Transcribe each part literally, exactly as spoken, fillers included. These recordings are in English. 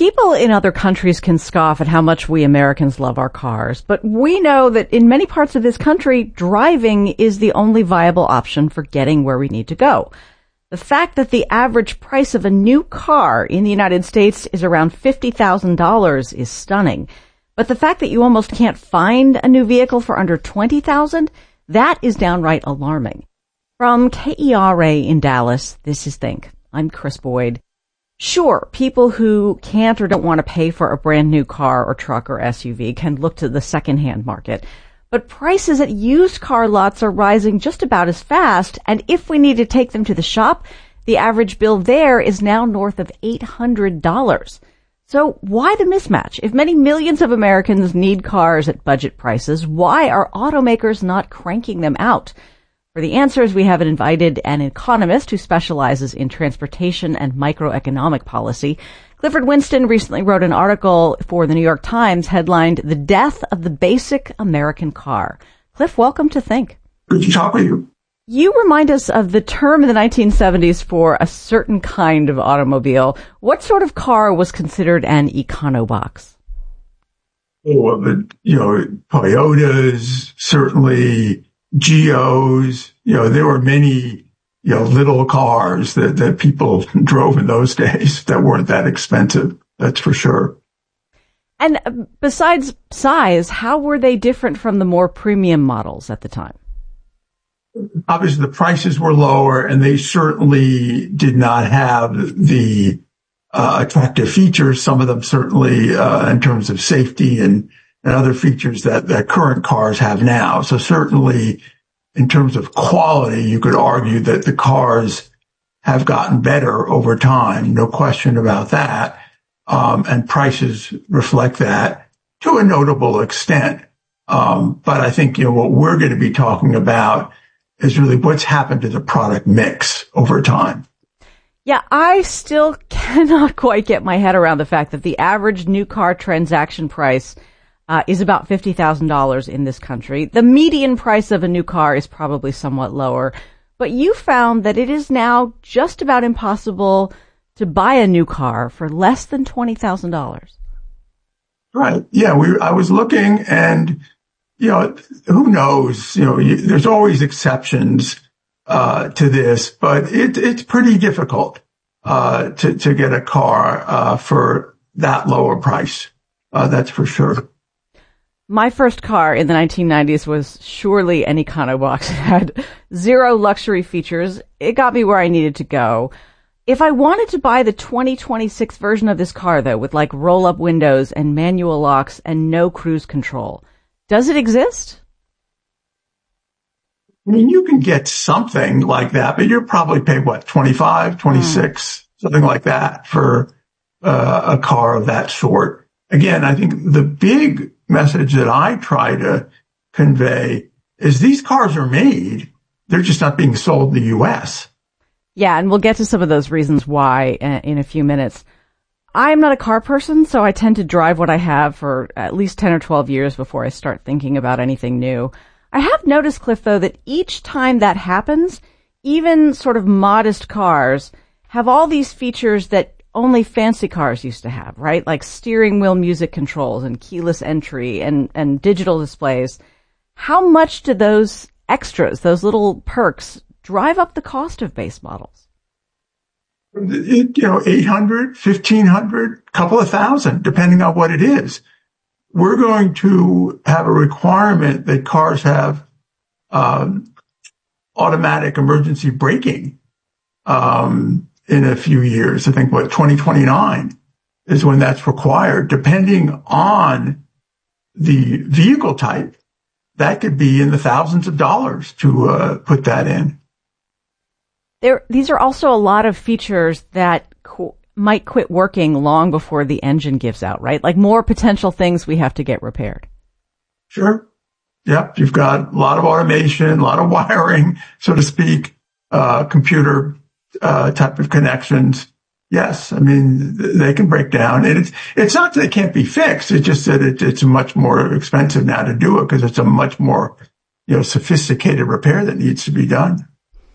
People in other countries can scoff at how much we Americans love our cars, but we know that in many parts of this country, driving is the only viable option for getting where we need to go. The fact that the average price of a new car in the United States is around fifty thousand dollars is stunning. But the fact that you almost can't find a new vehicle for under twenty thousand dollars, that is downright alarming. From K E R A in Dallas, this is Think. I'm Chris Boyd. Sure, people who can't or don't want to pay for a brand new car or truck or S U V can look to the secondhand market. But prices at used car lots are rising just about as fast, and if we need to take them to the shop, the average bill there is now north of eight hundred dollars. So why the mismatch? If many millions of Americans need cars at budget prices, why are automakers not cranking them out? For the answers, we have invited an economist who specializes in transportation and microeconomic policy. Clifford Winston recently wrote an article for the New York Times headlined "The Death of the Basic American Car." Cliff, welcome to Think. Good to talk with you. You remind us of the term in the nineteen seventies for a certain kind of automobile. What sort of car was considered an econobox? Oh, the, you know, Toyotas, certainly Geos. You know, there were many, you know, little cars that, that people drove in those days that weren't that expensive. That's for sure. And besides size, how were they different from the more premium models at the time? Obviously, the prices were lower, and they certainly did not have the uh, attractive features. Some of them certainly, uh, in terms of safety and, and other features that, that current cars have now. So certainly, in terms of quality, you could argue that the cars have gotten better over time. No question about that. Um, and prices reflect that to a notable extent. Um, but I think, you know, what we're going to be talking about is really what's happened to the product mix over time. Yeah, I still cannot quite get my head around the fact that the average new car transaction price uh, is about fifty thousand dollars in this country. The median price of a new car is probably somewhat lower, but you found that it is now just about impossible to buy a new car for less than twenty thousand dollars. Right. Yeah, we. I was looking, and you know, who knows? You know, you, there's always exceptions uh, to this, but it, it's pretty difficult uh, to to get a car uh, for that lower price. Uh, that's for sure. My first car in the nineteen nineties was surely an econobox. It had zero luxury features. It got me where I needed to go. If I wanted to buy the twenty twenty-six version of this car, though, with like roll-up windows and manual locks and no cruise control, does it exist? I mean, you can get something like that, but you're probably paid, what, twenty-five, twenty-six, mm. something like that for uh, a car of that sort. Again, I think the big message that I try to convey is these cars are made. They're just not being sold in the U S. Yeah, and we'll get to some of those reasons why in a few minutes. I'm not a car person, so I tend to drive what I have for at least ten or twelve years before I start thinking about anything new. I have noticed, Cliff, though, that each time that happens, even sort of modest cars have all these features that only fancy cars used to have, right? Like steering wheel music controls and keyless entry and, and digital displays. How much do those extras, those little perks, drive up the cost of base models? It, you know, eight hundred, fifteen hundred, couple of thousand, depending on what it is. We're going to have a requirement that cars have um, automatic emergency braking um, in a few years. I think, what, twenty twenty-nine is when that's required. Depending on the vehicle type, that could be in the thousands of dollars to uh, put that in. There, these are also a lot of features that qu- might quit working long before the engine gives out, right? Like more potential things we have to get repaired. Sure. Yep. You've got a lot of automation, a lot of wiring, so to speak, uh, computer uh, type of connections. Yes. I mean, they can break down. And it's, it's not that they can't be fixed. It's just that it, it's much more expensive now to do it because it's a much more, you know, sophisticated repair that needs to be done.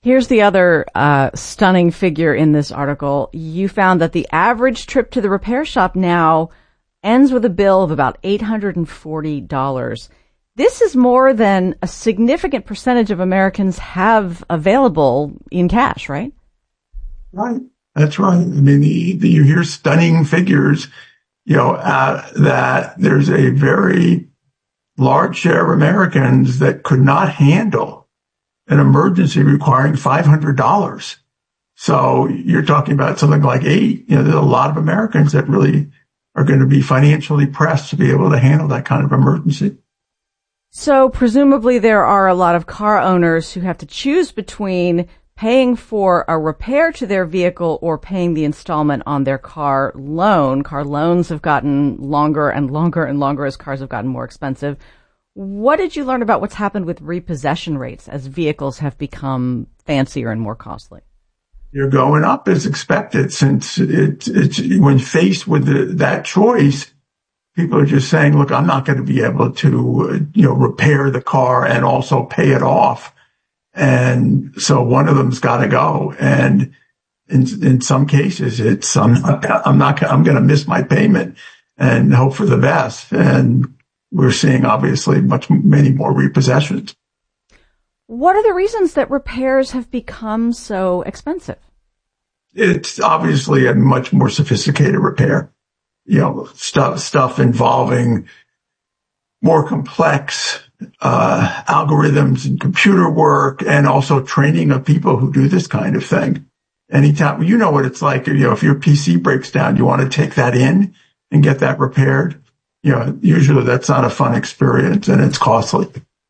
Here's the other uh stunning figure in this article. You found that the average trip to the repair shop now ends with a bill of about eight hundred forty dollars. This is more than a significant percentage of Americans have available in cash, right? Right. That's right. I mean, the, the, you hear stunning figures, you know, uh, that there's a very large share of Americans that could not handle an emergency requiring five hundred dollars. So you're talking about something like eight. You know, there's a lot of Americans that really are going to be financially pressed to be able to handle that kind of emergency. So presumably there are a lot of car owners who have to choose between paying for a repair to their vehicle or paying the installment on their car loan. Car loans have gotten longer and longer and longer as cars have gotten more expensive. What did you learn about what's happened with repossession rates as vehicles have become fancier and more costly? They're going up as expected, since it, it's when faced with the, that choice, people are just saying, look, I'm not going to be able to, you know, repair the car and also pay it off. And so one of them's got to go. And in, in some cases, it's, I'm not, I'm not, I'm going to miss my payment and hope for the best. And we're seeing obviously much, many more repossessions. What are the reasons that repairs have become so expensive? It's obviously a much more sophisticated repair. You know, stuff, stuff involving more complex, uh, algorithms and computer work, and also training of people who do this kind of thing. Anytime, you know what it's like, you know, if your P C breaks down, you want to take that in and get that repaired. You know, usually that's not a fun experience and it's costly.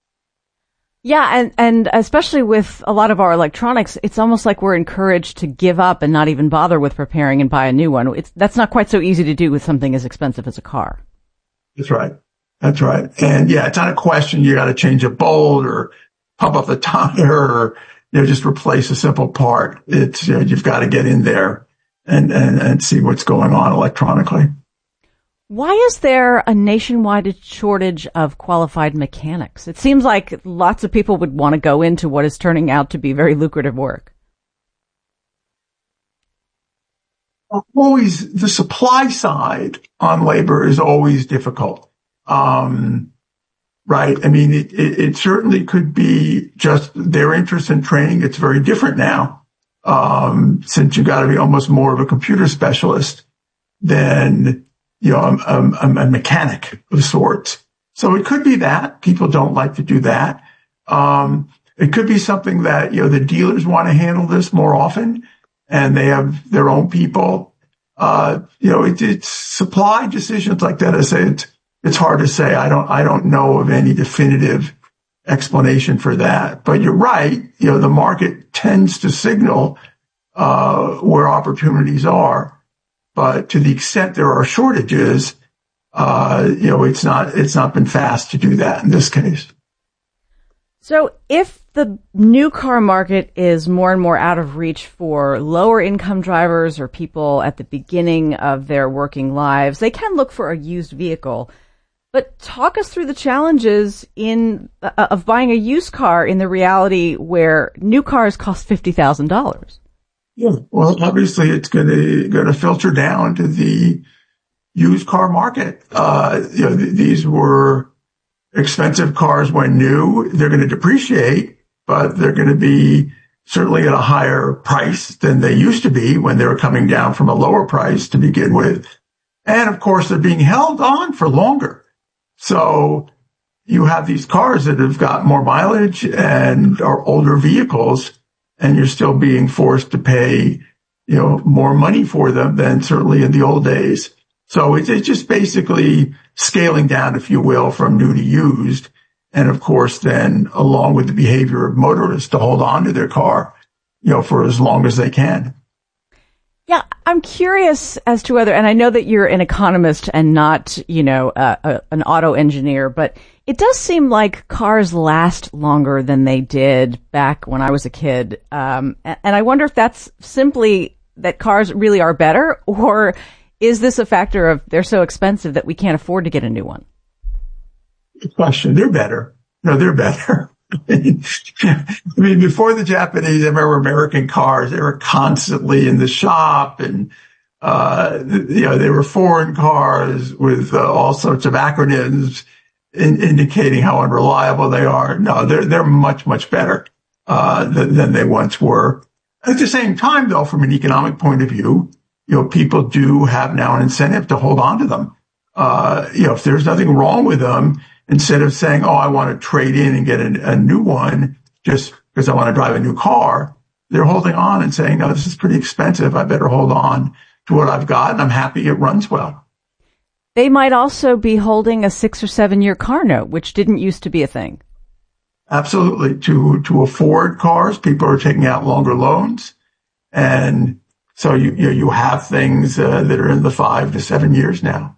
Yeah, and, and especially with a lot of our electronics, it's almost like we're encouraged to give up and not even bother with repairing and buy a new one. It's, that's not quite so easy to do with something as expensive as a car. That's right. That's right. And yeah, it's not a question you got to change a bolt or pump up the tire or, you know, just replace a simple part. It's, you know, you've got to get in there and, and, and see what's going on electronically. Why is there a nationwide shortage of qualified mechanics? It seems like lots of people would want to go into what is turning out to be very lucrative work. Always, the supply side on labor is always difficult. Um, right. I mean, it, it, it certainly could be just their interest in training. It's very different now. Um, since you got to be almost more of a computer specialist than, you know, a, a, a mechanic of sorts. So it could be that people don't like to do that. Um, it could be something that, you know, the dealers want to handle this more often and they have their own people. Uh, you know, it, it's supply decisions like that. I say it's, it's hard to say. I don't, I don't know of any definitive explanation for that, but you're right. You know, the market tends to signal, uh, where opportunities are. But to the extent there are shortages, uh, you know, it's not, it's not been fast to do that in this case. So if the new car market is more and more out of reach for lower income drivers or people at the beginning of their working lives, they can look for a used vehicle. But talk us through the challenges in uh, of buying a used car in the reality where new cars cost fifty thousand dollars. Yeah, well, obviously it's going to going to filter down to the used car market. Uh, you know, th- these were expensive cars when new. They're going to depreciate, but they're going to be certainly at a higher price than they used to be when they were coming down from a lower price to begin with. And of course, they're being held on for longer. So you have these cars that have got more mileage and are older vehicles, and you're still being forced to pay, you know, more money for them than certainly in the old days. So it's, it's just basically scaling down, if you will, from new to used. And of course, then along with the behavior of motorists to hold on to their car, you know, for as long as they can. Yeah, I'm curious as to whether, and I know that you're an economist and not, you know, uh, a, an auto engineer, but it does seem like cars last longer than they did back when I was a kid. Um, and, and I wonder if that's simply that cars really are better, or is this a factor of they're so expensive that we can't afford to get a new one? Good question. They're better. No, they're better. I mean, before the Japanese, I remember American cars, they were constantly in the shop, and, uh, you know, they were foreign cars with uh, all sorts of acronyms in, indicating how unreliable they are. No, they're, they're much, much better, uh, than, than they once were. At the same time, though, from an economic point of view, you know, people do have now an incentive to hold on to them. Uh, you know, if there's nothing wrong with them, instead of saying, oh, I want to trade in and get a, a new one just because I want to drive a new car, they're holding on and saying, no, this is pretty expensive. I better hold on to what I've got, and I'm happy it runs well. They might also be holding a six or seven year car note, which didn't used to be a thing. Absolutely. To, to afford cars, people are taking out longer loans. And so you, you, you have things uh, that are in the five to seven years now.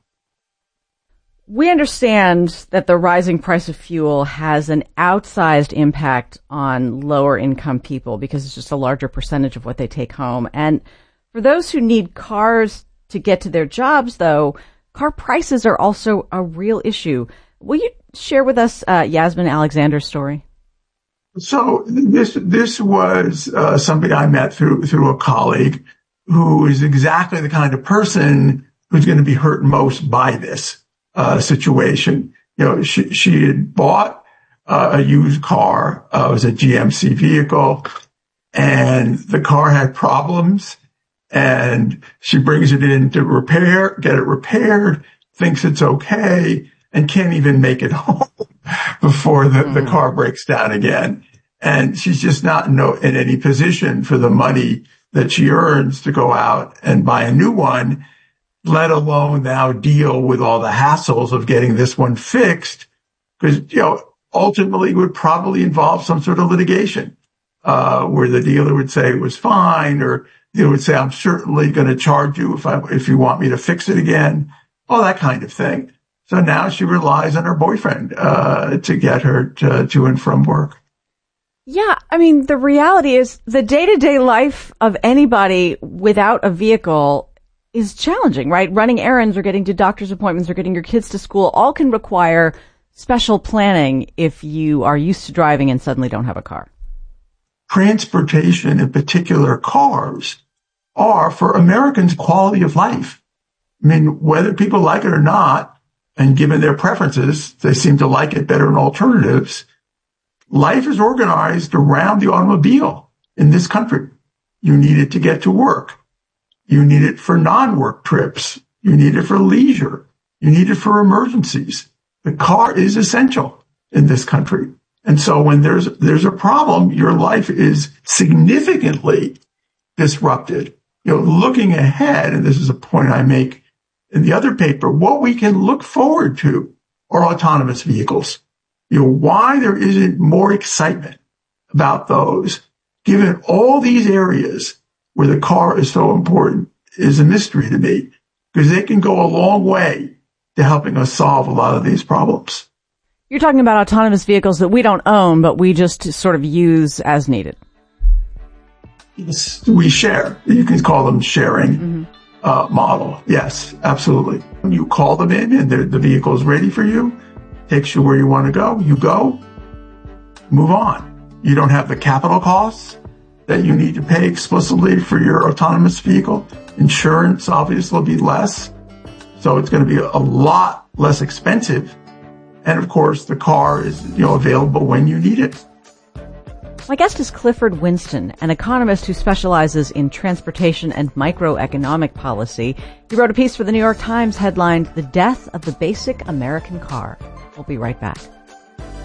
We understand that the rising price of fuel has an outsized impact on lower income people because it's just a larger percentage of what they take home. And for those who need cars to get to their jobs, though, car prices are also a real issue. Will you share with us uh, Yasmin Alexander's story? So this this was uh, somebody I met through through a colleague who is exactly the kind of person who's going to be hurt most by this uh, situation. You know, she she had bought uh, a used car. Uh, it was a G M C vehicle, and the car had problems. And she brings it in to repair, get it repaired, thinks it's okay, and can't even make it home before the, mm. the car breaks down again. And she's just not in, no, in any position for the money that she earns to go out and buy a new one, let alone now deal with all the hassles of getting this one fixed. Because, you know, ultimately it would probably involve some sort of litigation, uh, where the dealer would say it was fine, or they would say, I'm certainly going to charge you if I, if you want me to fix it again, all that kind of thing. So now she relies on her boyfriend, uh, to get her to, to and from work. Yeah. I mean, the reality is the day-to-day life of anybody without a vehicle is challenging, right? Running errands or getting to doctor's appointments or getting your kids to school all can require special planning if you are used to driving and suddenly don't have a car. Transportation, in particular cars, are for Americans quality of life. I mean, whether people like it or not, and given their preferences, they seem to like it better than alternatives. Life is organized around the automobile in this country. You need it to get to work. You need it for non-work trips. You need it for leisure. You need it for emergencies. The car is essential in this country. And so when there's, there's a problem, your life is significantly disrupted. You know, looking ahead, and this is a point I make in the other paper, what we can look forward to are autonomous vehicles. You know, why there isn't more excitement about those, given all these areas where the car is so important, is a mystery to me, because they can go a long way to helping us solve a lot of these problems. You're talking about autonomous vehicles that we don't own, but we just sort of use as needed. Yes, we share. You can call them sharing mm-hmm. uh, model. Yes, absolutely. When you call them in and the vehicle is ready for you, takes you where you want to go, you go, move on. You don't have the capital costs that you need to pay explicitly for your autonomous vehicle. Insurance obviously will be less. So it's going to be a lot less expensive. And of course, the car is, you know, available when you need it. My guest is Clifford Winston, an economist who specializes in transportation and microeconomic policy. He wrote a piece for the New York Times headlined, "The Death of the Basic American Car." We'll be right back.